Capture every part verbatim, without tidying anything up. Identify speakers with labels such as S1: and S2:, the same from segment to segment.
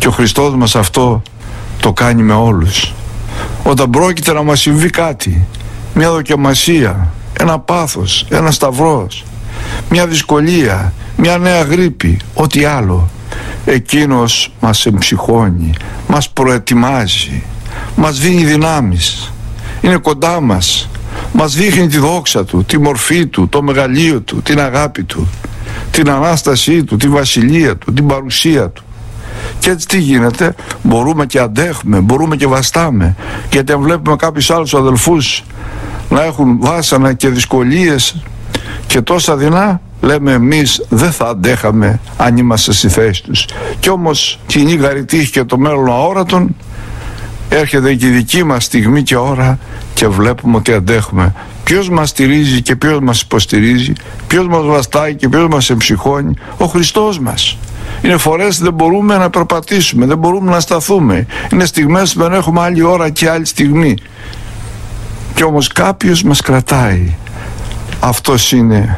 S1: Και ο Χριστός μας αυτό το κάνει με όλους. Όταν πρόκειται να μας συμβεί κάτι, μια δοκιμασία, ένα πάθος, ένα σταυρός, μια δυσκολία, μια νέα γρίπη, ό,τι άλλο, εκείνος μας εμψυχώνει, μας προετοιμάζει, μας δίνει δυνάμεις, είναι κοντά μας, μας δείχνει τη δόξα του, τη μορφή του, το μεγαλείο του, την αγάπη του, την Ανάστασή του, τη βασιλεία του, την παρουσία του. Και έτσι τι γίνεται? Μπορούμε και αντέχουμε, μπορούμε και βαστάμε. Γιατί αν βλέπουμε κάποιους άλλους αδελφούς να έχουν βάσανα και δυσκολίες και τόσα δεινά, λέμε εμείς δεν θα αντέχαμε αν είμαστε στη θέση τους. Κι όμως κοινή γαριτή και το μέλλον αόρατον, έρχεται και η δική μας στιγμή και ώρα και βλέπουμε ότι αντέχουμε. Ποιος μας στηρίζει και ποιος μας υποστηρίζει, ποιος μας βαστάει και ποιος μας εμψυχώνει? Ο Χριστός μας. Είναι φορές δεν μπορούμε να περπατήσουμε, δεν μπορούμε να σταθούμε. Είναι στιγμές που δεν έχουμε άλλη ώρα και άλλη στιγμή. Κι όμως κάποιος μας κρατάει. Αυτός είναι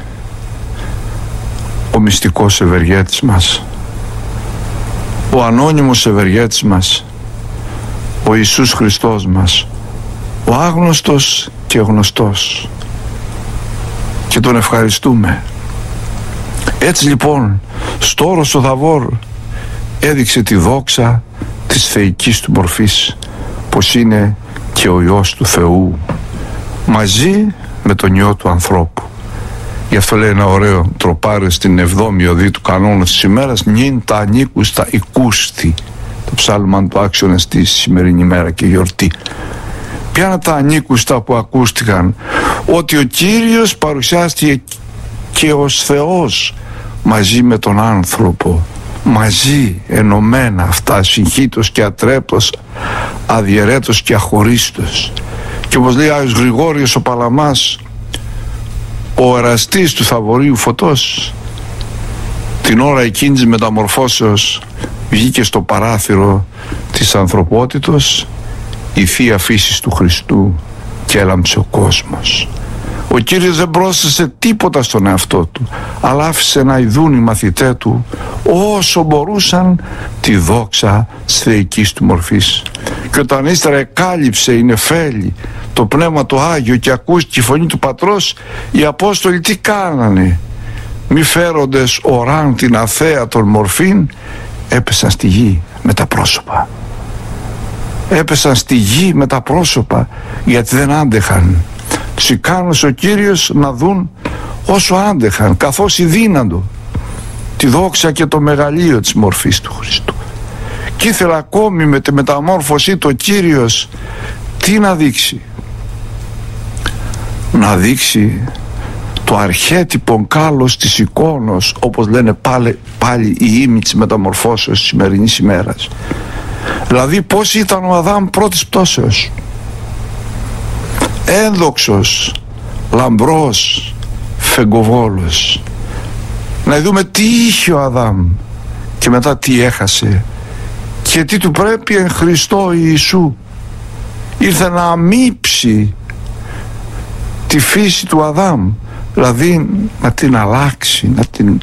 S1: ο μυστικός ευεργέτης μας, ο ανώνυμος ευεργέτης μας, ο Ιησούς Χριστός μας, ο άγνωστος και γνωστός, και τον ευχαριστούμε. Έτσι λοιπόν στο όρος ο Θαβόρ έδειξε τη δόξα της θεϊκής του μορφής, πως είναι και ο Υιός του Θεού μαζί με τον Υιό του ανθρώπου. Γι' αυτό λέει ένα ωραίο τροπάριο στην εβδόμη οδή του κανόνα της ημέρας: νυν τα ανήκουστα οικούστη. Το ψάλμα του άξιονε στη σημερινή ημέρα και γιορτή. Ποια είναι τα ανήκουστα που ακούστηκαν? Ότι ο Κύριος παρουσιάστηκε και ως Θεός μαζί με τον άνθρωπο, μαζί, ενωμένα αυτά, συγχύτως και ατρέπτος, αδιαιρέτως και αχωρίστος. Και όπως λέει Άγιος Γρηγόριος ο Παλαμάς, ο εραστής του Θαβορίου Φωτός, την ώρα εκείνης της μεταμορφώσεως βγήκε στο παράθυρο της ανθρωπότητος η Θεία Φύσης του Χριστού και έλαμψε ο κόσμος. Ο Κύριος δεν πρόσθεσε τίποτα στον εαυτό του, αλλά άφησε να ειδούν οι μαθητές του όσο μπορούσαν τη δόξα της θεϊκής του μορφής. Και όταν ύστερα εκάλυψε η νεφέλη το Πνεύμα το Άγιο και ακούστηκε η φωνή του Πατρός, οι Απόστολοι τι κάνανε? Μη φέροντες οράν την αθέα των μορφήν, έπεσαν στη γη με τα πρόσωπα. Έπεσαν στη γη με τα πρόσωπα, γιατί δεν άντεχαν. Τους ικάνωσε ο Κύριος να δουν όσο άντεχαν, καθώς ειδύναντο τη δόξα και το μεγαλείο της μορφής του Χριστού. Και ήθελε ακόμη με τη μεταμόρφωσή του ο Κύριος τι να δείξει? Να δείξει το αρχέτυπον κάλος της εικόνος, όπως λένε πάλι, πάλι οι ήμοι της μεταμορφώσεως της σημερινής ημέρας. Δηλαδή πώς ήταν ο Αδάμ πρώτης πτώσεως, ένδοξος, λαμπρός, φεγγοβόλος. Να δούμε τι είχε ο Αδάμ και μετά τι έχασε και τι του πρέπει εν Χριστώ Ιησού. Ήρθε να αμύψει τη φύση του Αδάμ, δηλαδή να την αλλάξει, να την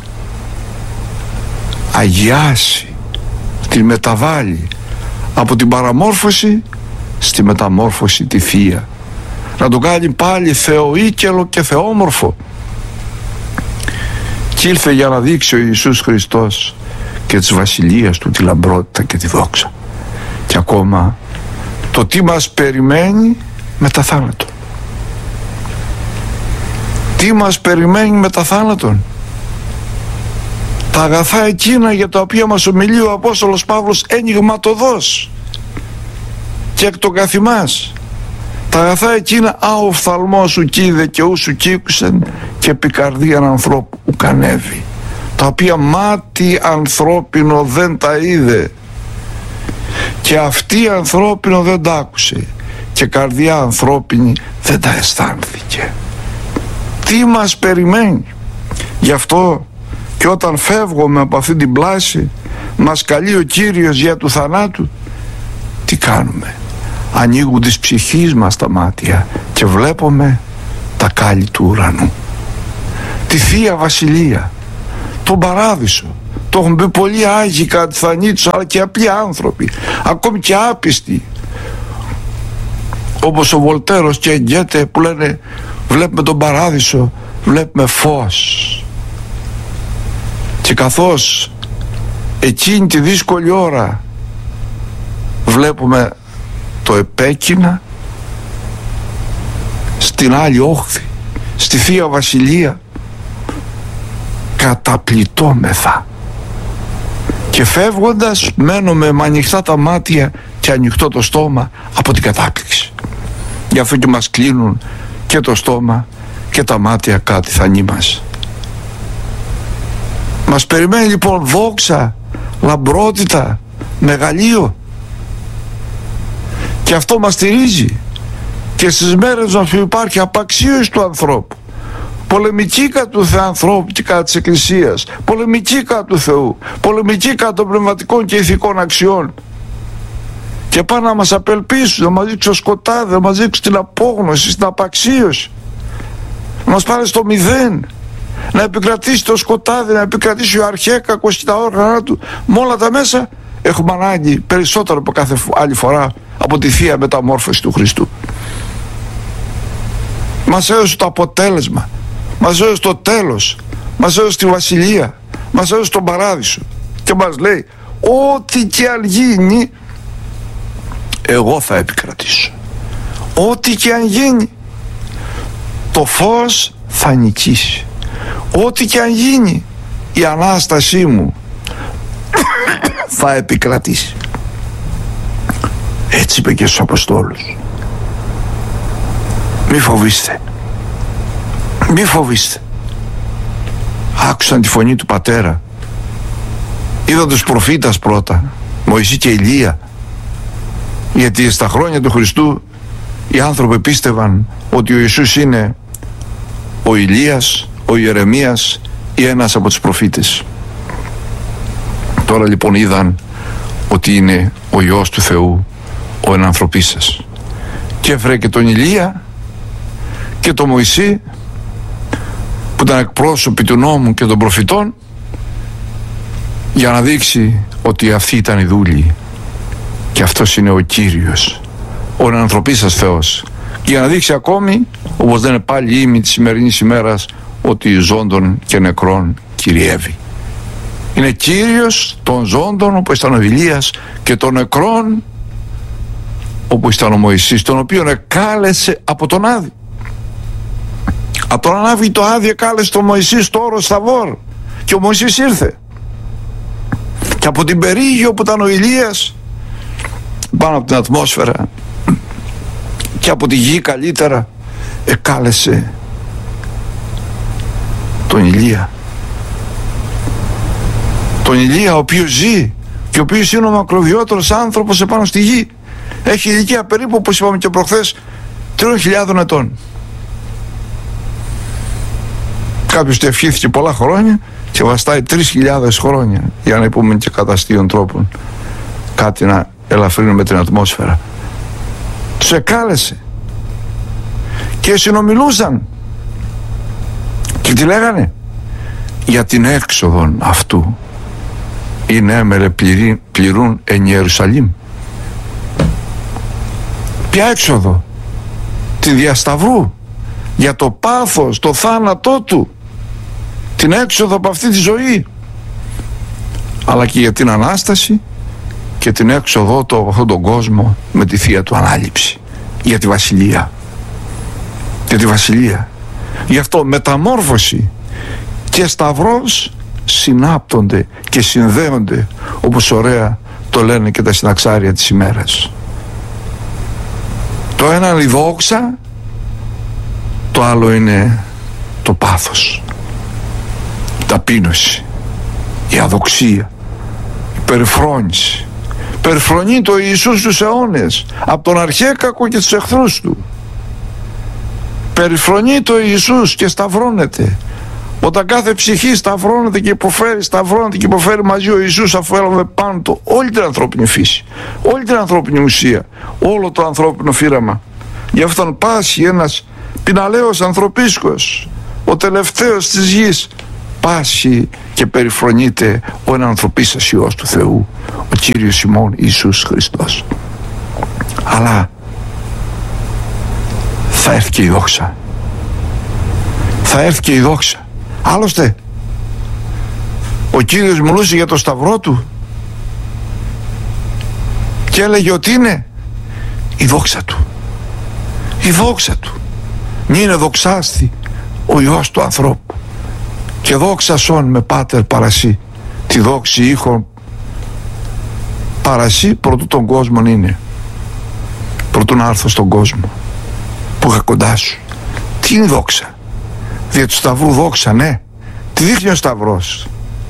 S1: αγιάσει, να την μεταβάλει από την παραμόρφωση στη μεταμόρφωση τη Θεία, να τον κάνει πάλι θεοίκελο και θεόμορφο. Και ήρθε για να δείξει ο Ιησούς Χριστός και της βασιλείας του τη λαμπρότητα και τη δόξα. Και ακόμα το τι μας περιμένει μετά θάνατον. Τι μας περιμένει μετά θάνατον? Τα αγαθά εκείνα για τα οποία μας ομιλεί ο Απόστολος Παύλος ενιγματωδώς και εκ των καθημάς. Τα αγαθά εκείνα, α ο οφθαλμός σου κοίδε και ου σου κύκουσεν και επί καρδίαν ανθρώπου ουκανεύει, τα οποία μάτι ανθρώπινο δεν τα είδε και αυτή ανθρώπινο δεν τα άκουσε και καρδιά ανθρώπινη δεν τα αισθάνθηκε. Τι μας περιμένει? Γι' αυτό και όταν φεύγουμε από αυτή την πλάση, μας καλεί ο Κύριος για του θανάτου, τι κάνουμε? Ανοίγουν της ψυχής μας τα μάτια και βλέπουμε τα κάλλη του ουρανού, τη Θεία Βασιλεία, τον Παράδεισο, Το έχουν πει πολλοί άγιοι κατά τη θανή τους, αλλά και απλοί άνθρωποι, ακόμη και άπιστοι, όπως ο Βολτέρος και η Γκέτε, που λένε βλέπουμε τον παράδεισο, βλέπουμε φως. Και καθώς εκείνη τη δύσκολη ώρα βλέπουμε το επέκεινα, στην άλλη όχθη, στη Θεία Βασιλεία, καταπλητώμεθα. Και φεύγοντας μένουμε με ανοιχτά τα μάτια και ανοιχτό το στόμα από την κατάπληξη. Γι' αυτό και μας κλείνουν και το στόμα και τα μάτια κατά τη θανή μας. Μας περιμένει λοιπόν δόξα, λαμπρότητα, μεγαλείο, και αυτό μας στηρίζει και στις μέρες μας που υπάρχει απαξίωση του ανθρώπου, πολεμική κατά του θεανθρώπου και κατά της Εκκλησίας, πολεμική κατά του Θεού, πολεμική κατά των πνευματικών και ηθικών αξιών, και πάνε να μας απελπίσουν, να μας δείξουν το σκοτάδι, να μας δείξουν την απόγνωση, την απαξίωση, να μας πάρει στο μηδέν, να επικρατήσει το σκοτάδι, να επικρατήσει ο αρχαίκακος και τα όργανα του. Με όλα τα μέσα έχουμε ανάγκη περισσότερο από κάθε άλλη φορά από τη Θεία Μεταμόρφωση του Χριστού. Μας έδωσε το αποτέλεσμα, μας έδωσε το τέλος, μας έδωσε τη Βασιλεία, μας έδωσε τον Παράδεισο και μας λέει ό,τι και αν γίνει εγώ θα επικρατήσω. Ό,τι και αν γίνει το φως θα νικήσει. Ό,τι και αν γίνει η Ανάστασή μου θα επικρατήσει. Έτσι είπε και στους Αποστόλους. Μη φοβήστε, μη φοβήστε. Άκουσαν τη φωνή του Πατέρα, είδαν τους προφήτας πρώτα, Μωυσή και Ηλία, γιατί στα χρόνια του Χριστού οι άνθρωποι πίστευαν ότι ο Ιησούς είναι ο Ηλίας, ο Ιερεμίας ή ένας από τους προφήτες. Τώρα λοιπόν είδαν ότι είναι ο Υιός του Θεού, ο ενανθρωπής σας, και έφερε και τον Ηλία και τον Μωυσή που ήταν εκπρόσωποι του νόμου και των προφητών, για να δείξει ότι αυτοί ήταν οι δούλοι και αυτός είναι ο Κύριος, ο ενανθρωπής σας Θεός, και για να δείξει ακόμη, όπως λένε πάλι οι ήμοι της σημερινής ημέρας, ότι ζώντων και νεκρών κυριεύει. Είναι Κύριος των ζώντων, όπως ήταν ο Ηλίας, και των νεκρών, όπως ήταν ο Μωυσής, τον οποίον εκάλεσε από τον Άδη. Από τον Άδη το Άδη εκάλεσε τον Μωυσή στο όρος Σταβόρ, και ο Μωυσής ήρθε. Και από την περίγειο που ήταν ο Ηλίας, πάνω από την ατμόσφαιρα και από τη γη καλύτερα, εκάλεσε τον Ηλία. Τον Ηλία ο οποίος ζει και ο οποίος είναι ο μακροβιότερος άνθρωπος επάνω στη γη. Έχει ηλικία περίπου, όπως είπαμε και προχθές, τριών χιλιάδων ετών. Κάποιος του ευχήθηκε πολλά χρόνια και βαστάει τρεις χιλιάδες χρόνια, για να πούμε και κατά αστείων τρόπων κάτι να ελαφρύνουμε την ατμόσφαιρα. Τους εκάλεσε και συνομιλούσαν και τι λέγανε? Για την έξοδον αυτού είναι έμερε πληρή, πληρούν εν Ιερουσαλήμ. Ποια έξοδο? Τη διασταυρού, για το πάθος, το θάνατό του, την έξοδο από αυτή τη ζωή, αλλά και για την Ανάσταση και την έξοδο του από αυτόν τον κόσμο με τη Θεία του Ανάληψη, για τη Βασιλεία, για τη Βασιλεία. Γι' αυτό μεταμόρφωση και σταυρός συνάπτονται και συνδέονται, όπως ωραία το λένε και τα συναξάρια της ημέρας. Το ένα είναι η δόξα, το άλλο είναι το πάθος, η ταπείνωση, η αδοξία, η περιφρόνηση. Περιφρονεί το Ιησούς στους αιώνες από τον αρχαίκακο και τους εχθρούς του. Περιφρονεί το Ιησούς και σταυρώνεται. Όταν κάθε ψυχή σταυρώνεται και υποφέρει, σταυρώνεται και υποφέρει μαζί ο Ιησούς, αφού έλαβε πάνω του όλη την ανθρώπινη φύση, όλη την ανθρώπινη ουσία, όλο το ανθρώπινο φύραμα. Γι' αυτόν πάσχει ένας πιναλαίος ανθρωπίσκος, ο τελευταίος της γης, πάσχει και περιφρονείται ο ενανθρωπίσας Υιός του Θεού, ο Κύριος ημών Ιησούς Χριστός. Αλλά θα έρθει και η δόξα. Θα έρθει και η δόξα. Άλλωστε ο Κύριος μιλούσε για το σταυρό του και έλεγε ότι είναι η δόξα του. Η δόξα του. Μη είναι δοξάστη ο Υιός του ανθρώπου. Και δόξασον με πάτερ παρασύ. Τη δόξη ήχον παρασύ προτού τον κόσμο είναι. Προτού να έρθω στον κόσμο που είχα κοντά σου. Τι είναι η δόξα? Δια του σταυρού δόξα, ναι. Τι δείχνει ο σταυρός?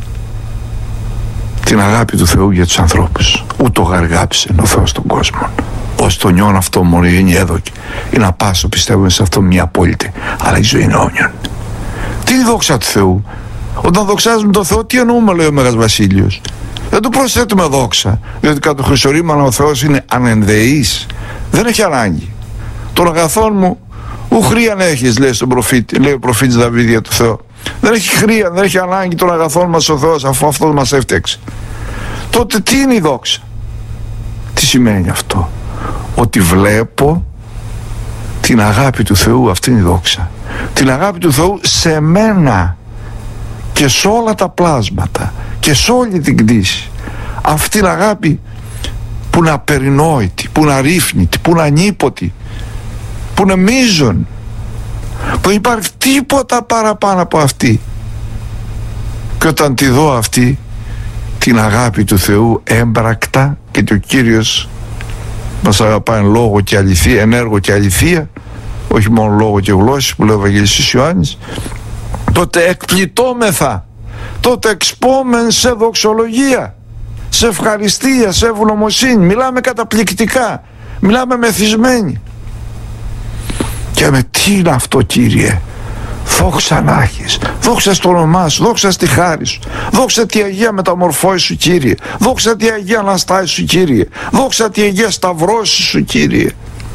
S1: Την αγάπη του Θεού για τους ανθρώπους. Ούτω γαργάψε ο Θεός τον κόσμο, ως το νιόν αυτό μονογένει έδωκε. Είναι απάσο, πιστεύουμε σε αυτό μια απόλυτη, αλλά η ζωή είναι όνιον. Τι είναι η δόξα του Θεού? Όταν δοξάζουμε τον Θεό, τι εννοούμε, λέει ο Μέγας Βασίλειος? Δεν του προσθέτουμε δόξα, διότι κατά το χρυσορίμανο ο Θεός είναι ανενδεής. Δεν έχει ανάγκη. Τον αγαθόν μου ου χρίαν έχεις, λέει στον προφήτη, λέει ο προφήτης Δαβίδ για το Θεό. Δεν έχει χρία, δεν έχει ανάγκη των αγαθών μας ο Θεός, αφού αυτός μας έφτιαξε. Τότε τι είναι η δόξα? Τι σημαίνει αυτό? Ότι βλέπω την αγάπη του Θεού, αυτή είναι η δόξα. Την αγάπη του Θεού σε μένα και σε όλα τα πλάσματα και σε όλη την κτήση. Αυτή την αγάπη που είναι απερινόητη, που είναι αρρύθμιτη, που είναι ανίποτη, που είναι μείζον, που δεν υπάρχει τίποτα παραπάνω από αυτή. Και όταν τη δω αυτή την αγάπη του Θεού έμπρακτα, γιατί ο Κύριος μας αγαπάει εν λόγω και αληθεία, εν έργο και αληθεία, όχι μόνο λόγο και γλώσση που λέει ο Ευαγγελιστής Ιωάννης, τότε εκπλητώμεθα, τότε εξπόμεν σε δοξολογία, σε ευχαριστία, σε ευγνωμοσύνη. Μιλάμε καταπληκτικά, μιλάμε μεθυσμένοι. Και με τι είναι αυτό, Κύριε? Δόξα να έχεις, δόξα στο όνομά σου, δόξα στη χάρη σου, δόξα τη Αγία μεταμορφώση σου, Κύριε, δόξα τη Αγία Αναστάση σου, Κύριε, δόξα τη Αγία σταυρώση σου, Κύριε.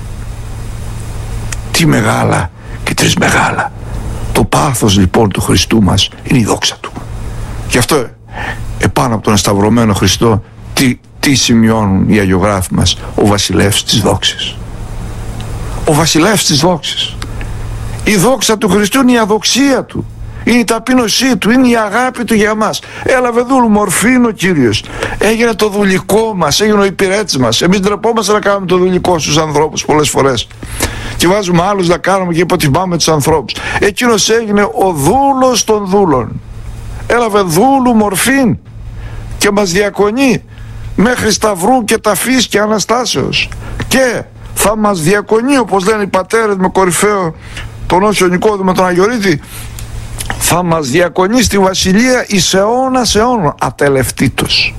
S1: Τι μεγάλα και τρεις μεγάλα. Το πάθος λοιπόν του Χριστού μας είναι η δόξα του. Γι' αυτό επάνω από τον σταυρωμένο Χριστό τι, τι σημειώνουν οι αγιογράφοι μας? Ο βασιλεύς της δόξης. Ο βασιλεύς της δόξης. Η δόξα του Χριστού είναι η αδοξία του, είναι η ταπείνωσή του, είναι η αγάπη του για μας. Έλαβε δούλου μορφή είναι ο Κύριος, έγινε το δουλικό μας, έγινε ο υπηρέτης μας. Εμείς ντρεπόμαστε να κάνουμε το δουλικό στους ανθρώπους πολλές φορές και βάζουμε άλλους να κάνουμε και υποτιμάμε τους ανθρώπους. Εκείνος έγινε ο δούλος των δούλων, έλαβε δούλου μορφήν και μας διακονεί μέχρι σταυρού και ταφής και Αναστάσεως, και θα μας διακονεί, όπως λένε οι πατέρες με κορυφαίο τον Όσιο Νικόδημο τον Αγιορείτη, θα μας διακονεί στη βασιλεία εις αιώνας αιώνων ατελευτήτως,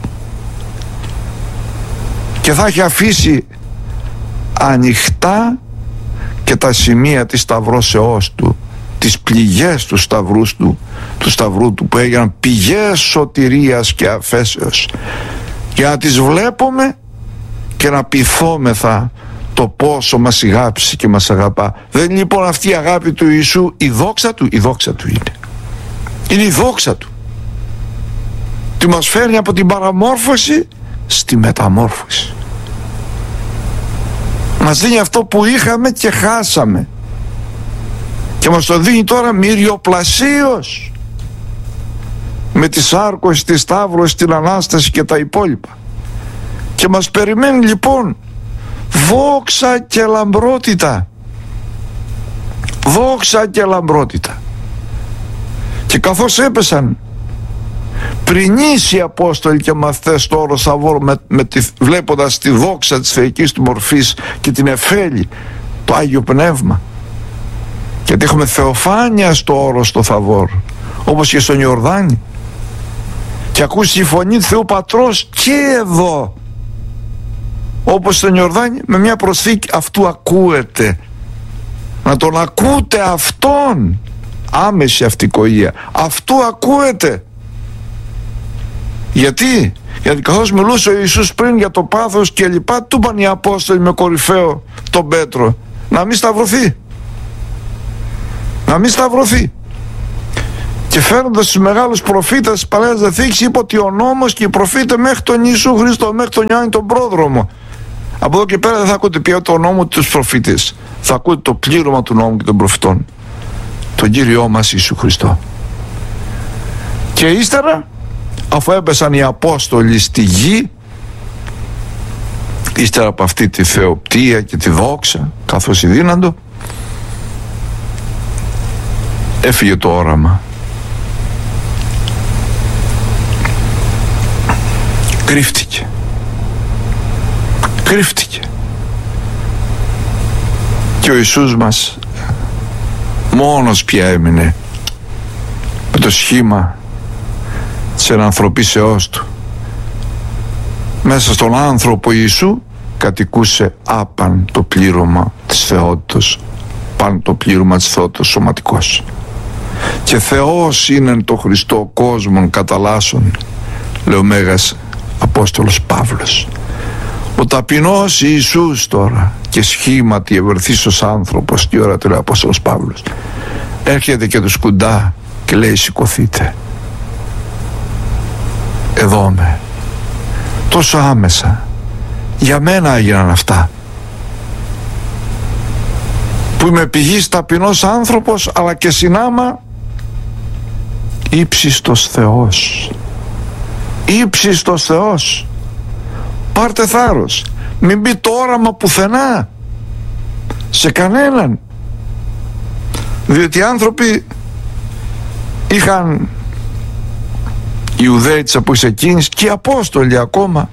S1: και θα έχει αφήσει ανοιχτά και τα σημεία της σταυρώσεώς του, τις πληγές του σταυρού του, του σταυρού του που έγιναν πηγές σωτηρίας και αφέσεως, για να τις βλέπουμε και να πειθόμεθα το πόσο μας αγάπησε και μας αγαπά. Δεν είναι λοιπόν αυτή η αγάπη του Ιησού η δόξα του? Η δόξα του είναι. Είναι η δόξα του. Τι μας φέρνει από την παραμόρφωση στη μεταμόρφωση. Μας δίνει αυτό που είχαμε και χάσαμε, και μας το δίνει τώρα μυριοπλασίως, με τη σάρκωση, τη σταύρωση, την Ανάσταση και τα υπόλοιπα. Και μας περιμένει λοιπόν δόξα και λαμπρότητα. Δόξα και λαμπρότητα. Και καθώς έπεσαν πρινείς οι Απόστολοι και μαθητές στο όρος Θαβόρ, με, με τη, βλέποντας τη δόξα της θεϊκής του μορφής και την εφέλη, το Άγιο Πνεύμα, γιατί έχουμε θεοφάνεια στο όρος στο Θαβόρ όπως και στον Ιορδάνη, και ακούσει η φωνή του Θεού Πατρός και εδώ όπως στον Ιορδάνη, με μια προσθήκη, αυτού ακούετε. Να τον ακούτε αυτόν, άμεση αυτικοία, αυτού ακούετε. Γιατί? Γιατί καθώς μιλούσε ο Ιησούς πριν για το πάθος και λοιπά, του είπαν οι Απόστολοι με κορυφαίο τον Πέτρο να μην σταυρωθεί, να μην σταυρωθεί. Και φέρνοντας τους μεγάλους προφήτες της Παλαιάς Διαθήκης, είπε ότι ο νόμος και οι προφήτες μέχρι τον Ιησού Χριστό, μέχρι τον Ιωάννη τον πρόδρομο. Από εδώ και πέρα δεν θα ακούτε πια το νόμο τους προφήτες, θα ακούτε το πλήρωμα του νόμου και των προφητών, τον Κύριό μας Ιησού Χριστό. Και ύστερα, αφού έπεσαν οι Απόστολοι στη γη, ύστερα από αυτή τη θεοπτία και τη δόξα καθώς ειδύναντο, έφυγε το όραμα. Κρύφτηκε. Κρύφτηκε. Και ο Ιησούς μας μόνος πια έμεινε με το σχήμα της ενανθρωπίσεώς του. Μέσα στον άνθρωπο Ιησού κατοικούσε άπαν το πλήρωμα της θεότητος, παν το πλήρωμα της θεότητος σωματικός. Και Θεός είναι το Χριστό κόσμον καταλάσσον, λέει ο Μέγας Απόστολος Παύλος. Ο ταπεινός Ιησούς τώρα και σχήματι ευρεθήσος άνθρωπος, τι ώρα του λέει ο Απόστολος Παύλος, έρχεται και του σκουντά και λέει σηκωθείτε. Εδώ με, τόσο άμεσα, για μένα έγιναν αυτά, που είμαι πηγής ταπεινός άνθρωπος, αλλά και συνάμα ύψιστος Θεός. Ύψιστος Θεός. Πάρτε θάρρος, μην μπει το όραμα πουθενά σε κανέναν, διότι οι άνθρωποι είχαν, οι Ιουδαίοι της εποχής εκείνης και οι Απόστολοι ακόμα,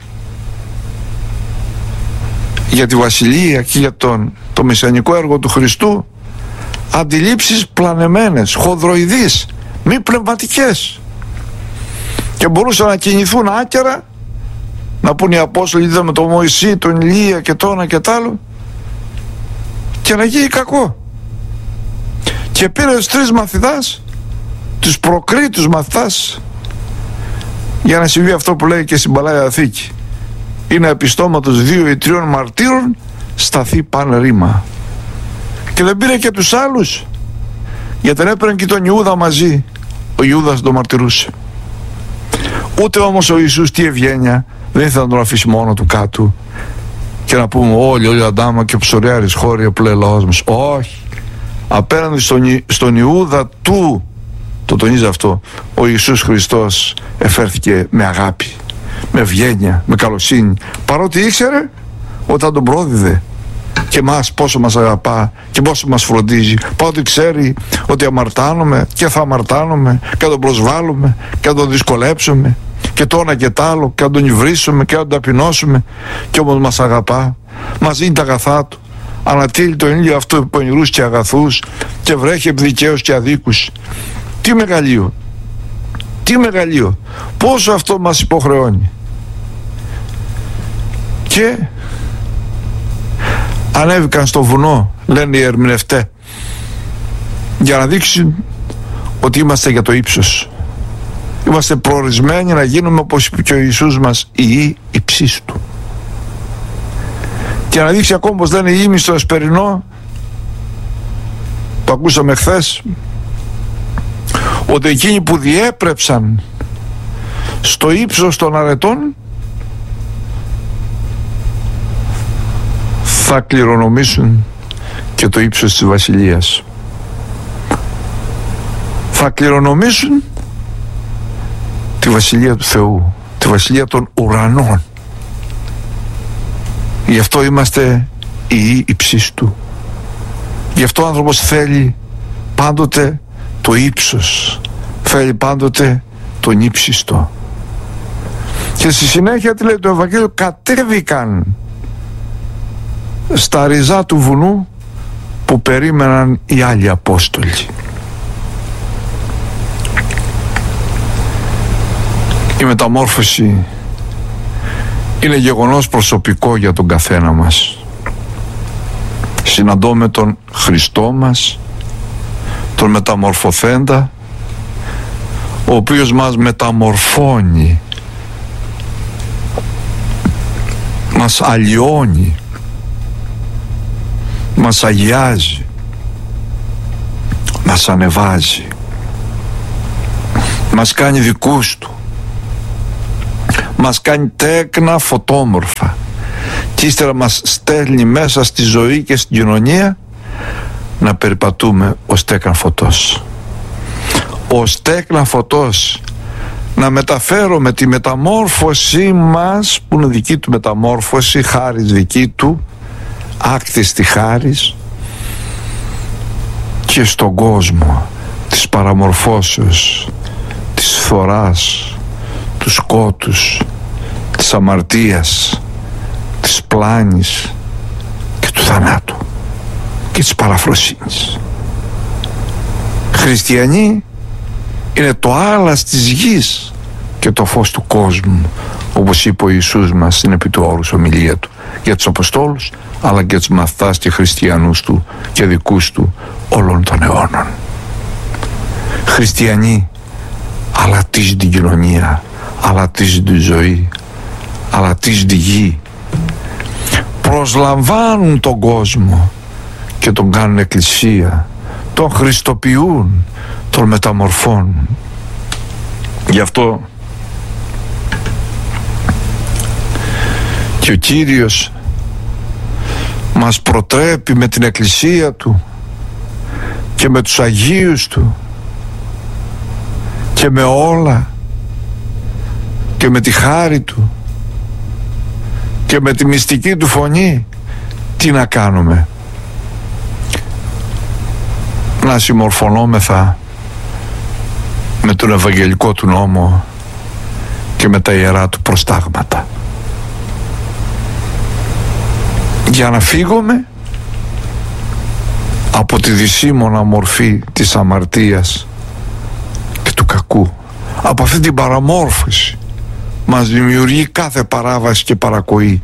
S1: για τη Βασιλεία και για τον, το μεσιανικό έργο του Χριστού, αντιλήψεις πλανεμένες, χοδροειδείς, μη πνευματικές, και μπορούσαν να κινηθούν άκερα, να πούν οι Απόστολοι είδαμε τον Μωυσή, τον Ηλία και το ένα και τ' άλλο, και να γίνει κακό. Και πήρε τους τρεις μαθητάς, τους προκρίτους μαθητάς, για να συμβεί αυτό που λέει και στην Παλαιά Διαθήκη, είναι επιστώματος δύο ή τριών μαρτύρων σταθεί παν ρήμα. Και δεν πήρε και τους άλλους, γιατί δεν έπαιρνε και τον Ιούδα μαζί, ο Ιούδας τον μαρτυρούσε. Ούτε όμως ο Ιησούς, τι ευγένεια, δεν ήθελε να τον αφήσει μόνο του κάτω και να πούμε όλοι, όλοι αντάμα και ψωριάρις χώρια που λέει λαός μας. Όχι, απέναντι στον, στον Ιούδα του, το τονίζει αυτό, ο Ιησούς Χριστός εφέρθηκε με αγάπη, με ευγένεια, με καλοσύνη, παρότι ήξερε όταν τον πρόδιδε και μας πόσο μας αγαπά και πόσο μας φροντίζει, παρότι ξέρει ότι αμαρτάνομαι και θα αμαρτάνομαι και θα τον προσβάλλουμε και θα τον δυσκολέψουμε και το ένα και τ' άλλο και θα τον υβρίσουμε και θα τον ταπεινώσουμε, και όμως μας αγαπά, μας δίνει τα αγαθά του, ανατείλει τον ήλιο αυτό επί πονηρούς και αγαθούς και βρέχει επί δικαίους και αδίκους. Τι μεγαλείο, τι μεγαλείο, πόσο αυτό μας υποχρεώνει. Και ανέβηκαν στο βουνό, λένε οι ερμηνευτές, για να δείξουν ότι είμαστε για το ύψος. Είμαστε προορισμένοι να γίνουμε, όπως είπε και ο Ιησούς μας, ιοί υψίστου. Και να δείξει ακόμα, όπως λένε οι ήμοι στο Εσπερινό που ακούσαμε χθες, ότι εκείνοι που διέπρεψαν στο ύψος των αρετών θα κληρονομήσουν και το ύψος της Βασιλείας. Θα κληρονομήσουν τη Βασιλεία του Θεού, τη Βασιλεία των ουρανών. Γι' αυτό είμαστε οι υψίστου. Γι' αυτό ο άνθρωπος θέλει πάντοτε το ύψος, θέλει πάντοτε τον ύψιστο. Και στη συνέχεια τι λέει το Ευαγγέλιο, κατέβηκαν στα ριζά του βουνού που περίμεναν οι άλλοι Απόστολοι. Η μεταμόρφωση είναι γεγονός προσωπικό για τον καθένα μας. Συναντώ τον Χριστό μας, τον μεταμορφωθέντα, ο οποίος μας μεταμορφώνει, μας αλλοιώνει, μας αγιάζει, μας ανεβάζει. μας κάνει δικούς του, μας κάνει τέκνα φωτόμορφα και ύστερα μας στέλνει μέσα στη ζωή και στην κοινωνία να περιπατούμε ως τέκνα φωτός, ως τέκνα φωτός, να μεταφέρουμε τη μεταμόρφωσή μας, που είναι δική του μεταμόρφωση, χάρις δική του, άκτιστη χάρις, και στον κόσμο της παραμορφώσεως, της φθοράς, του σκότους, της αμαρτίας, της πλάνης και του θανάτου και της παραφροσύνης. Χριστιανοί είναι το άλας της γης και το φως του κόσμου, όπως είπε ο Ιησούς μας στην επί του όρους ομιλία του για τους Αποστόλους, αλλά και τους μαθητάς και χριστιανούς του και δικούς του όλων των αιώνων. Χριστιανοί αλατίζουν την κοινωνία, αλατίζουν τη ζωή, αλατίζουν τη γη, προσλαμβάνουν τον κόσμο και τον κάνουν εκκλησία, τον χριστοποιούν, τον μεταμορφώνουν. Γι' αυτό και ο Κύριος μας προτρέπει με την εκκλησία του και με τους Αγίους του και με όλα και με τη χάρη του και με τη μυστική του φωνή, τι να κάνουμε? Να συμμορφωνόμεθα με τον Ευαγγελικό του νόμο και με τα ιερά του προστάγματα, για να φύγουμε από τη δυσίμωνα μορφή της αμαρτίας και του κακού, από αυτή την παραμόρφωση μας δημιουργεί κάθε παράβαση και παρακοή,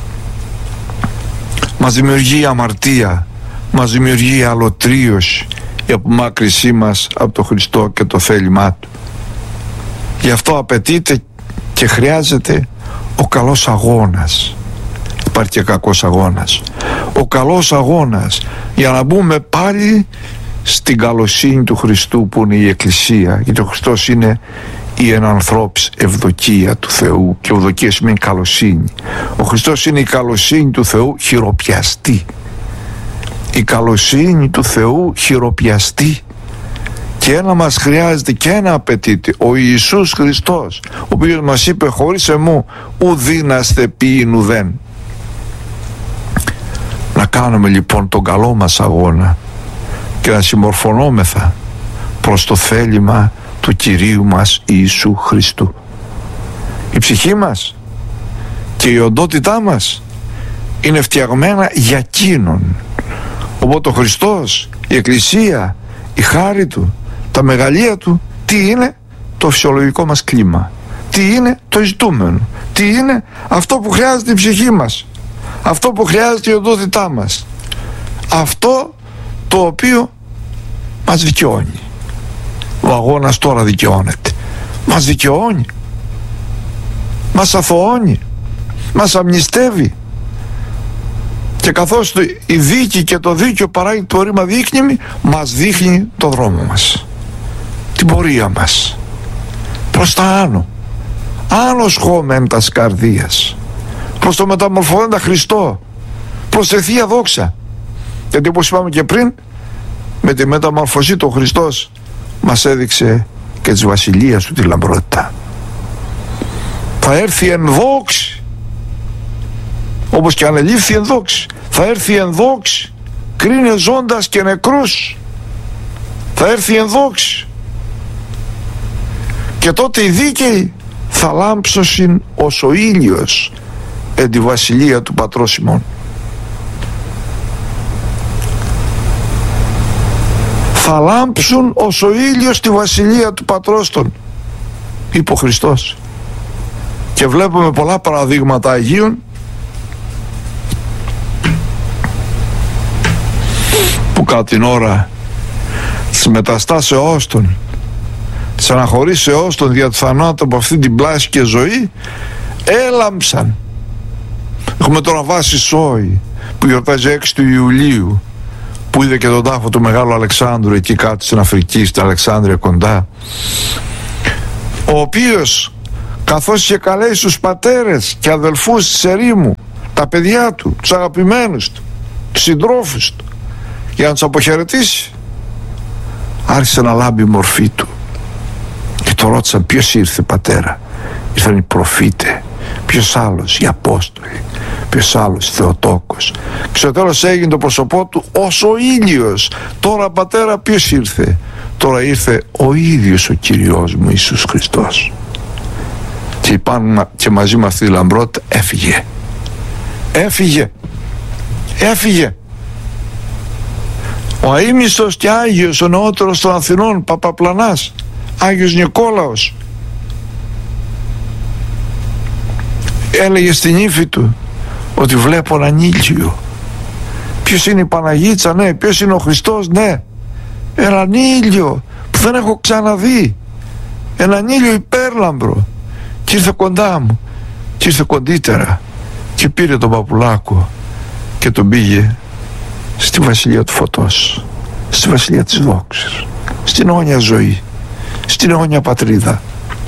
S1: μας δημιουργεί αμαρτία, μας δημιουργεί αλωτρίωση, η απομάκρυσή μας από τον Χριστό και το θέλημά του. Γι' αυτό απαιτείται και χρειάζεται ο καλός αγώνας. Υπάρχει και κακός αγώνας. Ο καλός αγώνας για να μπούμε πάλι στην καλοσύνη του Χριστού, που είναι η Εκκλησία, γιατί ο Χριστός είναι η ενανθρώπης ευδοκία του Θεού, και ευδοκία σημαίνει καλοσύνη. Ο Χριστός είναι η καλοσύνη του Θεού χειροπιαστή, η καλοσύνη του Θεού χειροπιαστή. Και ένα μας χρειάζεται και ένα απαιτείται, ο Ιησούς Χριστός, ο οποίος μας είπε χωρίς εμού ουδίναστε ποιήν ουδέν. Να κάνουμε λοιπόν τον καλό μας αγώνα και να συμμορφωνόμεθα προς το θέλημα του Κυρίου μας Ιησού Χριστού. Η ψυχή μας και η οντότητά μας είναι φτιαγμένα για εκείνον. Οπότε ο Χριστός, η Εκκλησία, η χάρη του, τα μεγαλεία του, τι είναι? Το φυσιολογικό μας κλίμα. Τι είναι? Το ζητούμενο. Τι είναι? Αυτό που χρειάζεται η ψυχή μας, αυτό που χρειάζεται η οντότητά μας, αυτό το οποίο μας δικαιώνει. Ο αγώνας τώρα δικαιώνεται, μας δικαιώνει, μας αθωώνει, μας αμνηστεύει. Και καθώς το, η δίκη και το δίκαιο παράγει το ρήμα δείκνυμη, μας δείχνει το δρόμο μας, την πορεία μας προς τα άνω, άνω σχόμεν τας καρδίας, προς το μεταμορφώνοντα Χριστό, προς τη Θεία Δόξα. Γιατί όπως είπαμε και πριν, με τη μεταμορφωσή του Χριστός μας έδειξε και της βασιλείας του τη λαμπρότητα. Θα έρθει εν δόξη, όπως και ανελήφθη εν δόξη, θα έρθει εν δόξη, κρίνε ζώντας και νεκρούς, θα έρθει εν δόξη. Και τότε οι δίκαιοι θα λάμψωσιν ως ο ήλιος εν τη βασιλεία του Πατρός ημών. Θα λάμψουν ως ο ήλιος στη βασιλεία του Πατρός των, είπε ο Χριστός. Και βλέπουμε πολλά παραδείγματα Αγίων που κατά την ώρα της μεταστάσεώς των, της αναχωρήσεώς των δια του θανάτου από αυτή την πλάση και ζωή, έλαμψαν. Έχουμε τώρα βάση Σόη που γιορτάζει έξι του Ιουλίου, που είδε και τον τάφο του Μεγάλου Αλεξάνδρου εκεί κάτω στην Αφρική, στην Αλεξάνδρεια κοντά. ο οποίος καθώς είχε καλέσει τους πατέρες και αδελφούς της ερήμου, τα παιδιά του, τους αγαπημένους του, τους συντρόφους του, για να τους αποχαιρετήσει, άρχισε να λάμπει η μορφή του και το ρώτησαν, ποιος ήρθε πατέρα? Ήρθαν οι προφήτε, ποιος άλλος? Οι Απόστολοι, ποιος άλλος? Θεοτόκος. Και στο τέλος έγινε το πρόσωπό του ως ο ήλιος. Τώρα πατέρα, ποιος ήρθε? Τώρα ήρθε ο ίδιος ο Κυριός μου Ιησούς Χριστός. Και πάνω και μαζί με αυτή τη λαμπρότητα έφυγε. Έφυγε. Έφυγε. Ο αείμνηστος και Άγιος, ο νεότερος των Αθηνών, Παπαπλανάς, Άγιος Νικόλαος, έλεγε στην ύφη του ότι βλέπω έναν ήλιο. Ποιος είναι η Παναγίτσα? Ναι. Ποιος είναι ο Χριστός? Ναι. Έναν ήλιο που δεν έχω ξαναδεί, έναν ήλιο υπέρλαμπρο. Και ήρθε κοντά μου, και ήρθε κοντύτερα και πήρε τον παπουλάκο και τον πήγε στη βασιλεία του φωτός, στη βασιλεία της δόξης, στην αιώνια ζωή, στην αιώνια πατρίδα.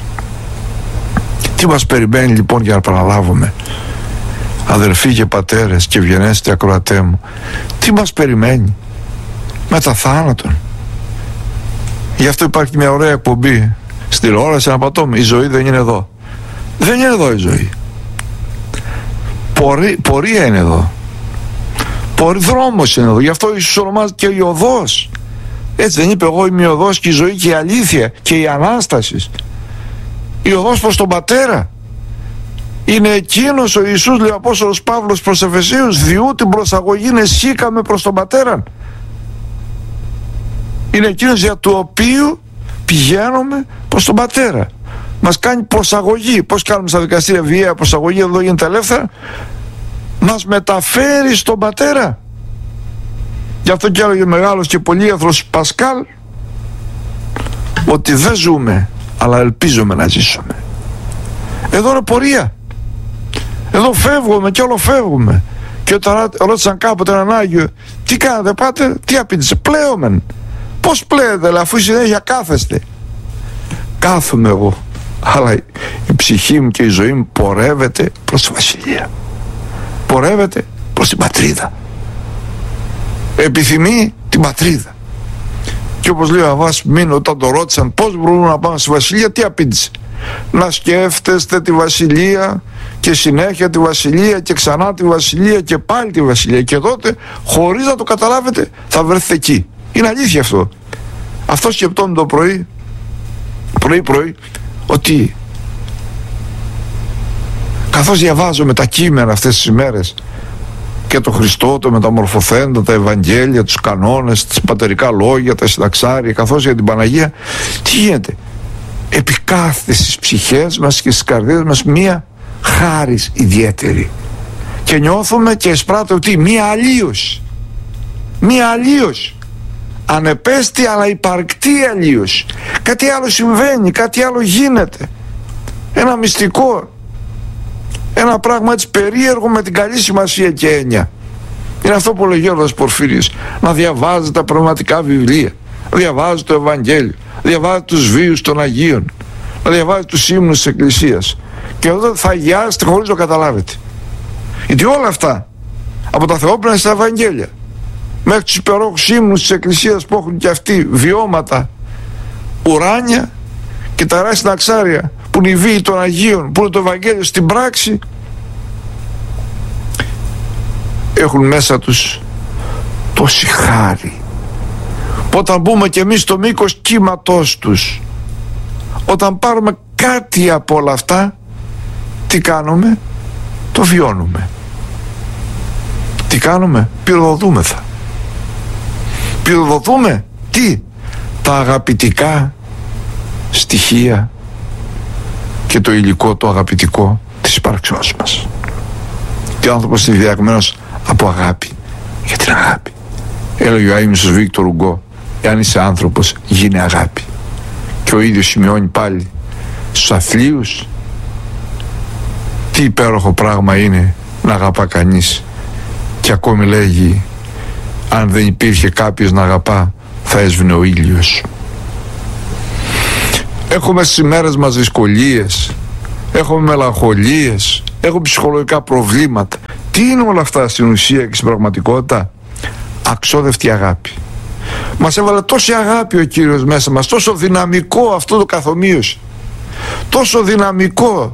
S1: Τι μας περιμένει λοιπόν, για να παραλάβουμε, αδελφοί και πατέρες και ευγενέστοι ακροατέ μου? Τι μας περιμένει μετά θάνατον? Γι' αυτό υπάρχει μια ωραία εκπομπή στη τηλεόραση, να πατώμε, η ζωή δεν είναι εδώ. Δεν είναι εδώ η ζωή. Πορεί, πορεία είναι εδώ. Πορεί, δρόμος είναι εδώ. Γι' αυτό Ιησούς ονομάζεται και η οδός. Έτσι δεν είπε? Εγώ είμαι η οδός και η ζωή και η αλήθεια και η Ανάσταση. Η οδός προς τον Πατέρα. Είναι εκείνος ο Ιησούς, λέει ο Απόστολος Παύλος προς Εφεσίους, διού την προσαγωγήν εσήκαμε προς τον Πατέρα. Είναι εκείνος για του οποίου πηγαίνουμε προς τον Πατέρα. Μας κάνει προσαγωγή. Πώς κάνουμε στα δικαστήρια βιαία προσαγωγή? Εδώ γίνεται ελεύθερα. Μας μεταφέρει στον Πατέρα. Γι' αυτό και έλεγε μεγάλος και πολύαθρος Πασκάλ ότι δεν ζούμε, αλλά ελπίζουμε να ζήσουμε. Εδώ είναι πορεία. Εδώ φεύγουμε και όλο φεύγουμε. Και όταν ρώτησαν κάποτε έναν Άγιο, τι κάνετε, πάτε? Τι απήντησε? Πλέομεν. Πώς πλέετε, αφού συνέχεια κάθεστε? Κάθομαι εγώ, αλλά η ψυχή μου και η ζωή μου πορεύεται προς τη βασιλεία, πορεύεται προς την πατρίδα, επιθυμεί την πατρίδα. Και όπως λέει ο Αββάς Μίνο, όταν το ρώτησαν πώς μπορούμε να πάμε στη βασιλεία, τι απήντησε? Να σκέφτεστε τη βασιλεία και συνέχεια τη βασιλεία και ξανά τη βασιλεία και πάλι τη βασιλεία, και τότε χωρίς να το καταλάβετε θα βρεθείτε εκεί. Είναι αλήθεια αυτό. Αυτό σκεπτόμουν το πρωί πρωί πρωί, ότι καθώς διαβάζω τα κείμενα αυτές τις ημέρες και το Χριστό, το μεταμορφωθέντα, τα Ευαγγέλια, τους κανόνες, τα πατερικά λόγια, τα συνταξάρια, καθώς για την Παναγία, τι γίνεται? Επικάθεται στις ψυχές μας και στις καρδίες μας μία χάρις ιδιαίτερη και νιώθουμε και εισπράττω ότι μία αλλίωση, μία αλλίωση ανεπέστη αλλά υπαρκτή αλλίωση. Κάτι άλλο συμβαίνει, κάτι άλλο γίνεται, ένα μυστικό, ένα πράγμα έτσι περίεργο με την καλή σημασία και έννοια. Είναι αυτό που λέγει ο Γέροντας Πορφύριος, να διαβάζει τα πνευματικά βιβλία, να διαβάζει το Ευαγγέλιο, να διαβάζει τους βίους των Αγίων, να διαβάζει τους ύμνους της Εκκλησίας, και εδώ θα αγιάσετε χωρίς να το καταλάβετε. Γιατί όλα αυτά, από τα θεόπαινα στα Ευαγγέλια μέχρι τους υπερόχους ύμνους της Εκκλησίας που έχουν και αυτοί βιώματα ουράνια, και τα ράσινα αξάρια που είναι οι βίοι των Αγίων, που είναι το Ευαγγέλιο στην πράξη, έχουν μέσα τους τόση χάρη, που όταν μπούμε και εμείς στο μήκος κύματός τους, όταν πάρουμε κάτι από όλα αυτά, τι κάνουμε? Το βιώνουμε. Τι κάνουμε? Πυροδοτούμεθα. Πυροδοτούμε τι? Τα αγαπητικά στοιχεία και το υλικό το αγαπητικό της υπάρξεώς μας. Και ο άνθρωπος είναι διδαγμένος από αγάπη για την αγάπη. Έλεγε ο αείμνηστος Βίκτορ Ουγκό, εάν είσαι άνθρωπος γίνε αγάπη. Και ο ίδιος σημειώνει πάλι στους αθλίους τι υπέροχο πράγμα είναι να αγαπά κανείς, και ακόμη λέγει, αν δεν υπήρχε κάποιος να αγαπά θα έσβηνε ο ήλιος. Έχουμε στις ημέρες μας δυσκολίες, έχουμε μελαγχολίες, έχουμε ψυχολογικά προβλήματα. Τι είναι όλα αυτά στην ουσία και στην πραγματικότητα? Αξόδευτη αγάπη. Μας έβαλε τόση αγάπη ο Κύριος μέσα μας, τόσο δυναμικό αυτό το καθομοίωση, τόσο δυναμικό,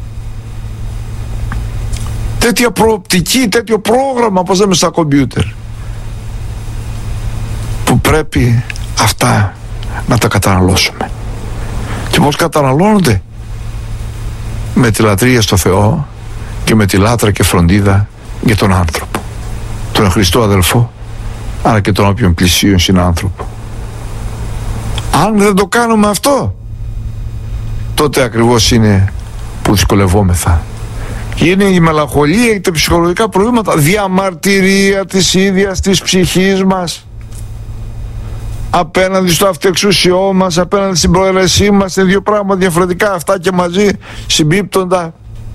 S1: τέτοια προοπτική, τέτοιο πρόγραμμα, όπως λέμε στα κομπιούτερ, που πρέπει αυτά να τα καταναλώσουμε. Και πώς καταναλώνονται? Με τη λατρεία στο Θεό και με τη λάτρα και φροντίδα για τον άνθρωπο, τον Χριστό αδελφό, αλλά και τον όποιον πλησίον συνάνθρωπο. Αν δεν το κάνουμε αυτό, τότε ακριβώς είναι που δυσκολευόμεθα. Είναι η μελαγχολία και τα ψυχολογικά προβλήματα διαμαρτυρία της ίδιας της ψυχής μας απέναντι στο αυτοεξουσιό μας, απέναντι στην προαιρεσή μας. Είναι δύο πράγματα διαφορετικά αυτά και μαζί συμπίπτοντα,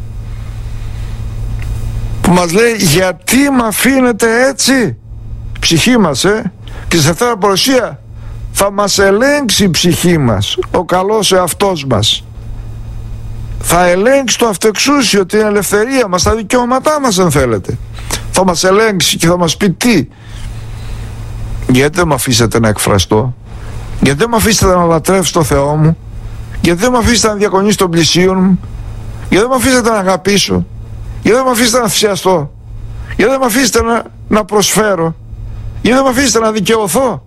S1: που μας λέει γιατί με αφήνετε έτσι, ψυχή μας, ε? Και σε αυτή την παρουσία θα μας ελέγξει η ψυχή μας, ο καλός εαυτός μας. Θα ελέγξει το αυτοεξούσιο, την ελευθερία μας, τα δικαιώματά μας, αν θέλετε. Θα μας ελέγξει και θα μας πει τι. Γιατί δεν με αφήσετε να εκφραστώ? Γιατί δεν με αφήσετε να λατρεύσω το Θεό μου? Γιατί δεν με αφήσετε να διακονήσω τον πλησίον μου? Γιατί δεν με αφήσετε να αγαπήσω? Γιατί δεν με αφήσετε να θυσιαστώ? Γιατί δεν με αφήσετε να, να προσφέρω? Γιατί δεν με αφήσετε να δικαιωθώ?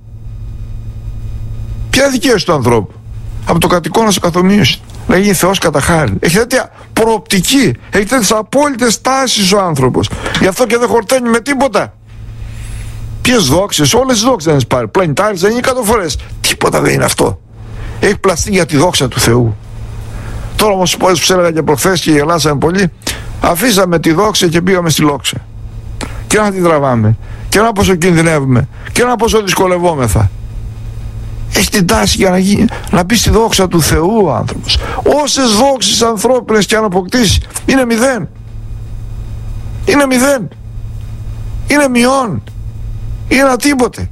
S1: Ποια δικαίωση του ανθρώπου? Από το κατοικώνα στο καθομοίωση να γίνει Θεός κατά χάρη. Έχει τέτοια προοπτική, έχει τέτοιες απόλυτες τάσεις ο άνθρωπος. Γι' αυτό και δεν χορταίνει με τίποτα. Ποιες δόξες? Όλες τις δόξες δεν τις πάρει. Πλανητάρις δεν είναι εκατό φορές. Τίποτα δεν είναι αυτό. Έχει πλαστεί για τη δόξα του Θεού. Τώρα όμως που έλεγα και προχθές και γελάσαμε πολύ, αφήσαμε τη δόξα και πήγαμε στη λόξα. Και να την τραβάμε. Και να πόσο κινδυνεύουμε. Και να πόσο δυσκολευόμεθα. Έχει την τάση για να, γίνει, να μπει στη δόξα του Θεού ο άνθρωπος. Όσες δόξες ανθρώπινες και αν αποκτήσει, είναι μηδέν. Είναι μηδέν. Είναι μειών. Είναι ένα τίποτε.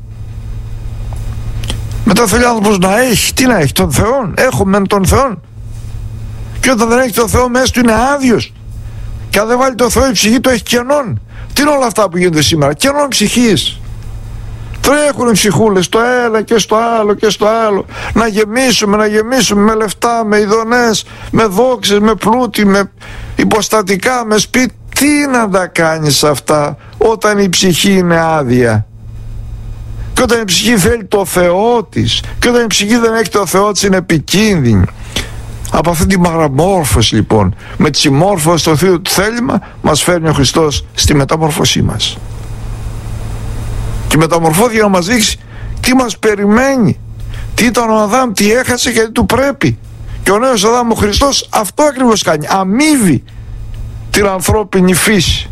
S1: Μετά θέλει ο άνθρωπος να έχει. Τι να έχει? Τον Θεό. Έχω μεν τον Θεό. Και όταν δεν έχει τον Θεό μέσα του είναι άδειος. Και αν δεν βάλει τον Θεό η ψυχή του έχει κενών. Τι είναι όλα αυτά που γίνονται σήμερα? Κενών ψυχής. Τρέχουν οι ψυχούλες το ένα και στο άλλο και στο άλλο. Να γεμίσουμε, να γεμίσουμε με λεφτά, με ειδονές, με δόξες, με πλούτη, με υποστατικά, με σπίτι. Τι να τα κάνεις αυτά όταν η ψυχή είναι άδεια? Και όταν η ψυχή θέλει το Θεό της, και όταν η ψυχή δεν έχει το Θεό της, είναι επικίνδυνη. Από αυτή τη μαγραμόρφωση λοιπόν, με τη συμμόρφωση στο θείο του θέλημα, μας φέρνει ο Χριστός στη μεταμόρφωσή μας. Και μεταμορφώθηκε να μας δείξει τι μας περιμένει, τι ήταν ο Αδάμ, τι έχασε και τι του πρέπει. Και ο νέος Αδάμ, ο Χριστός, αυτό ακριβώς κάνει. Αμείβει την ανθρώπινη φύση.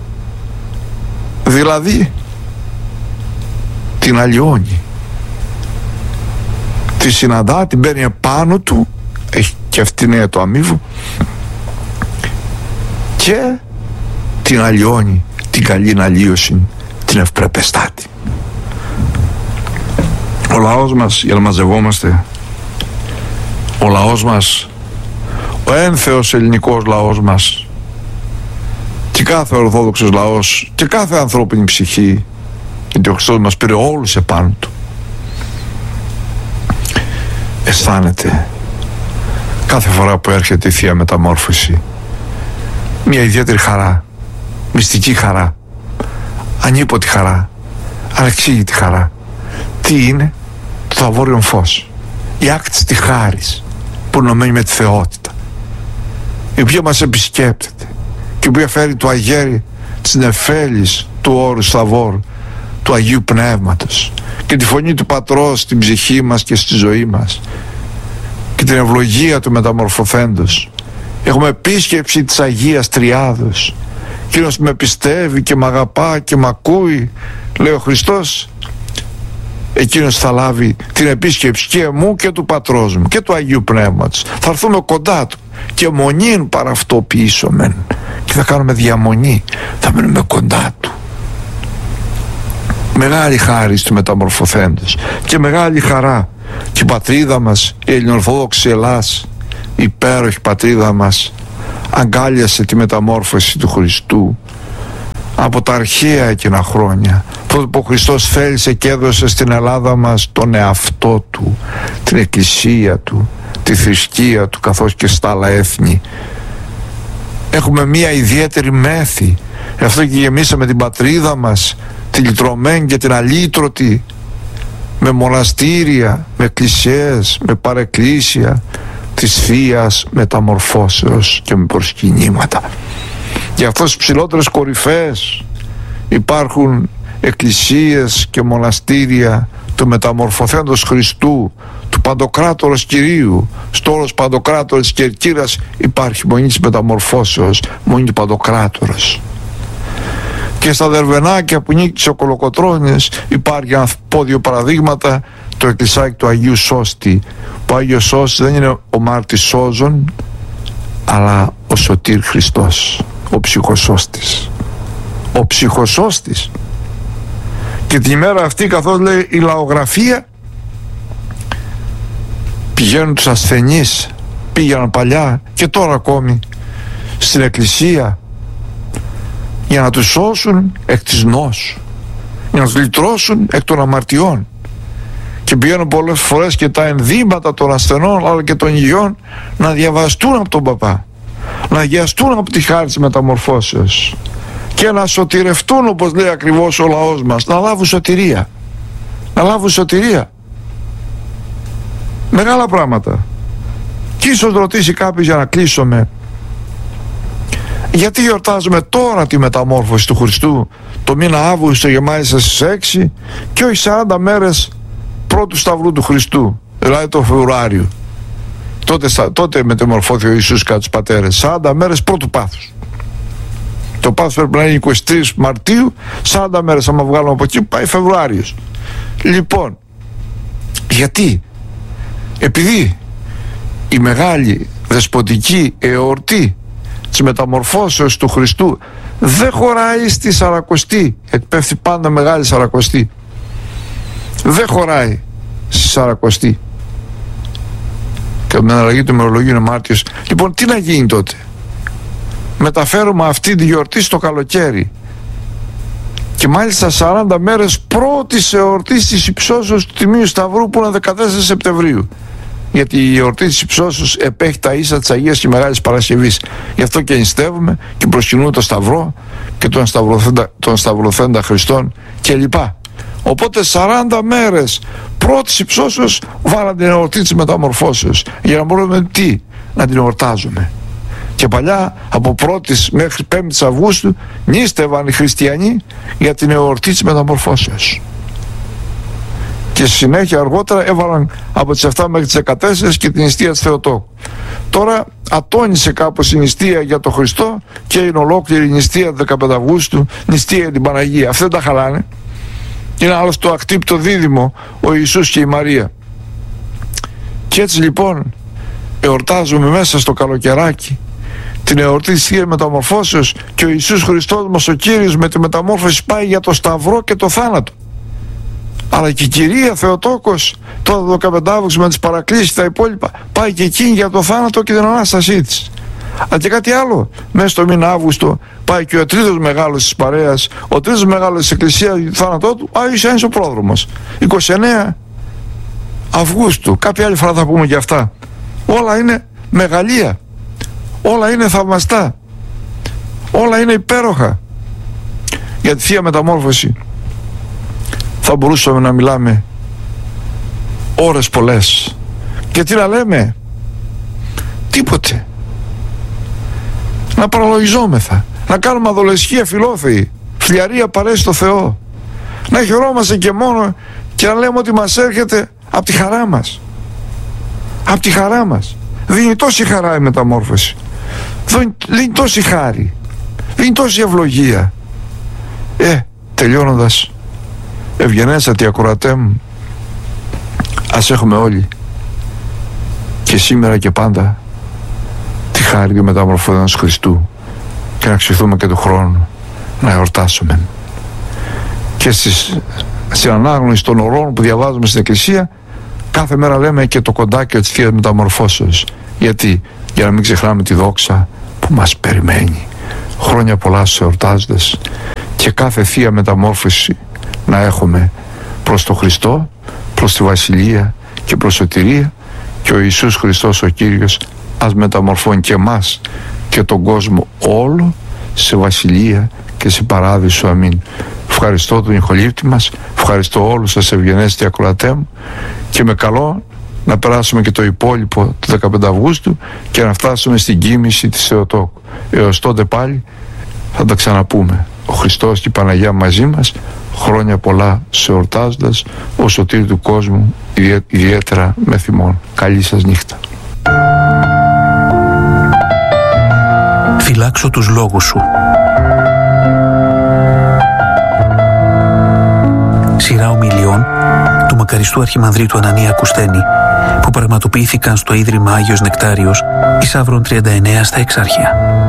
S1: Δηλαδή την αλλοιώνει, τη συναντά, την παίρνει επάνω του, έχει και αυτή είναι το αμείβου, και την αλλοιώνει, την καλή αλλοίωση, την ευπρεπεστάτη. Ο λαός μας, για να μαζευόμαστε, ο λαός μας, ο ένθεος ελληνικός λαός μας, και κάθε ορθόδοξος λαός και κάθε ανθρώπινη ψυχή, γιατί ο Χριστός μας πήρε όλους επάνω του, αισθάνεται κάθε φορά που έρχεται η Θεία Μεταμόρφωση μια ιδιαίτερη χαρά, μυστική χαρά, ανίποτη χαρά, ανεξήγητη χαρά. Τι είναι? Το θαβόριον φως, η άκτιστη χάρις που ενωμένη με τη θεότητα, η οποία μας επισκέπτεται και η οποία φέρει το αγέρι της νεφέλης του όρους Θαβόρ, του Αγίου Πνεύματος, και τη φωνή του Πατρός στην ψυχή μας και στη ζωή μας, και την ευλογία του μεταμορφωθέντος. Έχουμε επίσκεψη της Αγίας Τριάδος. Εκείνος με πιστεύει και με αγαπά και με ακούει, λέει ο Χριστός, εκείνος θα λάβει την επίσκεψη και μου και του Πατρός μου και του Αγίου Πνεύματος. Θα έρθουμε κοντά του και μονήν παραυτοποιήσομεν, και θα κάνουμε διαμονή, θα μείνουμε κοντά του. Μεγάλη χάρη του μεταμορφωθέντος και μεγάλη χαρά Και η πατρίδα μας, η Ελληνοορθόδοξη Ελλάς, η υπέροχη πατρίδα μας, αγκάλιασε τη μεταμόρφωση του Χριστού από τα αρχαία εκείνα χρόνια, τότε που ο Χριστός θέλησε και έδωσε στην Ελλάδα μας τον εαυτό του, την εκκλησία του, τη θρησκεία του, καθώς και στα άλλα έθνη. Έχουμε μία ιδιαίτερη μέθη, αυτό και γεμίσαμε την πατρίδα μας, τη λυτρωμένη και την αλύτρωτη, με μοναστήρια, με εκκλησίες, με παρεκκλήσια της Θείας Μεταμορφώσεως και με προσκυνήματα. Για αυτές τις ψηλότερες κορυφές υπάρχουν εκκλησίες και μοναστήρια του μεταμορφωθέντος Χριστού, του Παντοκράτορος Κυρίου. Στο όρος Παντοκράτορος και Κερκύρας υπάρχει μονή της μεταμορφώσεως, μονή του Παντοκράτορος. Και στα Δερβενάκια που νίκησε ο Κολοκοτρώνης υπάρχει ένα πόδιο παραδείγματα, το εκκλησάκι του Αγίου Σώστη, που ο Άγιος Σώστης δεν είναι ο μάρτης σώζων, αλλά ο Σωτήρ Χριστός, ο ψυχοσώστης, ο ψυχοσώστης. Και την ημέρα αυτή, καθώς λέει η λαογραφία, πηγαίνουν τους ασθενείς, πήγαιναν παλιά και τώρα ακόμη στην εκκλησία για να τους σώσουν εκ της νόσου, για να τους λυτρώσουν εκ των αμαρτιών. Και πηγαίνουν πολλές φορές και τα ενδύματα των ασθενών αλλά και των υγιών να διαβαστούν από τον παπά, να αγιαστούν από τη χάρη της μεταμορφώσεως και να σωτηρευτούν, όπως λέει ακριβώς ο λαός μας, να λάβουν σωτηρία, να λάβουν σωτηρία. Μεγάλα πράγματα. Και ίσως ρωτήσει κάποιος, για να κλείσουμε, γιατί γιορτάζουμε τώρα τη μεταμόρφωση του Χριστού το μήνα Αύγουστο και μάλιστα στις έξι και όχι σαράντα μέρες πρώτου Σταυρού του Χριστού, δηλαδή το Φεβρουάριο. Τότε, τότε μεταμορφώθηκε ο Ιησούς κατά τους πατέρες, σαράντα μέρες πρώτου πάθους. Το πάθος πρέπει να είναι είκοσι τρεις Μαρτίου, σαράντα μέρες άμα βγάλουμε από εκεί πάει Φεβρουάριος. Λοιπόν, γιατί? Επειδή η μεγάλη δεσποτική εορτή της μεταμορφώσεως του Χριστού δεν χωράει στη Σαρακοστή, εκπέφτει πάντα μεγάλη Σαρακοστή, δεν χωράει στη Σαρακοστή και με αλλαγή του ημερολογίου είναι Μάρτιος. Λοιπόν, τι να γίνει τότε? Μεταφέρουμε αυτή τη γιορτή στο καλοκαίρι και μάλιστα σαράντα μέρες πρώτης εορτής της υψώσεως του Τιμίου Σταυρού, που είναι δεκατέσσερις Σεπτεμβρίου, γιατί η εορτή της υψώσεως επέχει τα ίσα της Αγίας και Μεγάλης Παρασκευής. Γι' αυτό και νηστεύουμε και προσκυνούμε το Σταυρό και τον Σταυρωθέντα, τον Σταυρωθέντα Χριστόν κλπ. Οπότε σαράντα μέρες πρώτης υψώσεως βάλαν την εορτή της μεταμορφώσεως για να μπορούμε τι? Να την εορτάζουμε. Και παλιά από πρώτης μέχρι πέμπτης Αυγούστου νήστευαν οι χριστιανοί για την εορτή της μεταμορφώσεως. Και στη συνέχεια αργότερα έβαλαν από τις εφτά μέχρι τις δεκατέσσερις και την νηστεία της Θεοτόκου. Τώρα ατώνησε κάπως η νηστεία για τον Χριστό και είναι ολόκληρη η νηστεία δεκαπέντε Αυγούστου, νηστεία για την Παναγία. Αυτά τα χαλάνε. Είναι άλλο το ακτύπτο δίδυμο, ο Ιησούς και η Μαρία. Και έτσι λοιπόν εορτάζουμε μέσα στο καλοκαιράκι την εορτή της Θείας Μεταμορφώσεως και ο Ιησούς Χριστός μας, ο Κύριος, με τη μεταμόρφωση πάει για το Σταυρό και το θάνατο. Αλλά και η Κυρία Θεοτόκος το δεκαπέντε Αυγούστου με τις παρακλήσεις τα υπόλοιπα πάει και εκείνη για το θάνατο και την Ανάστασή της. Αλλά και κάτι άλλο, μέσα στο μήνα Αύγουστο πάει και ο τρίτος μεγάλος της παρέας, ο τρίτος μεγάλος της Εκκλησίας για το θάνατό του, Άγιος Ιωάννης ο Πρόδρομος, είκοσι εννέα Αυγούστου. Κάποια άλλη φορά θα πούμε και αυτά. Όλα είναι μεγαλεία, όλα είναι θαυμαστά, όλα είναι υπέροχα. Για τη Θεία Μεταμόρφωση θα μπορούσαμε να μιλάμε ώρες πολλές. Και τι να λέμε? Τίποτε. Να παραλογιζόμεθα, να κάνουμε αδολεσχία φιλόθεη, φλιαρία παρέσει στο Θεό, να χαιρόμαστε και μόνο και να λέμε ότι μας έρχεται από τη χαρά μας. Από τη χαρά μας. Δίνει τόση χαρά η μεταμόρφωση, δίνει τόση χάρη, δίνει τόση ευλογία. Ε, τελειώνοντας, ευγενέστατοι ακροατέ μου, ας έχουμε όλοι και σήμερα και πάντα τη χάρη του μεταμορφώδενος Χριστού και να αξιωθούμε και του χρόνου να εορτάσουμε. Και στις, στην ανάγνωση των ορών που διαβάζουμε στην Εκκλησία Κάθε μέρα λέμε και το κοντάκιο της Θείας Μεταμορφώσεως. Γιατί? Για να μην ξεχνάμε τη δόξα που μας περιμένει. Χρόνια πολλά στους εορτάζοντες και κάθε Θεία Μεταμόρφωση να έχουμε προς το Χριστό, προς τη Βασιλεία και προς σωτηρία, και ο Ιησούς Χριστός ο Κύριος ας μεταμορφώνει και εμάς και τον κόσμο όλο σε Βασιλεία και σε Παράδεισο. Αμήν. Ευχαριστώ τον ηχολήπτη μας, ευχαριστώ όλους σας ευγενέστη ακροατέ μου, και με καλό να περάσουμε και το υπόλοιπο του δεκαπέντε Αυγούστου και να φτάσουμε στην κοίμηση της Θεοτόκου. Έως τότε πάλι θα τα ξαναπούμε. Ο Χριστός και η Παναγιά μαζί μας. Χρόνια πολλά σε εορτάζοντας ο σωτήρ του κόσμου, ιδιαίτερα με θυμόν. Καλή σας νύχτα.
S2: Φυλάξω τους λόγους σου. Σειρά ομιλιών του μακαριστού Αρχιμανδρίτου Ανανία Κουστένη, που πραγματοποιήθηκαν στο Ίδρυμα Άγιος Νεκτάριος, Ισαύρων τριάντα εννέα στα Εξάρχεια.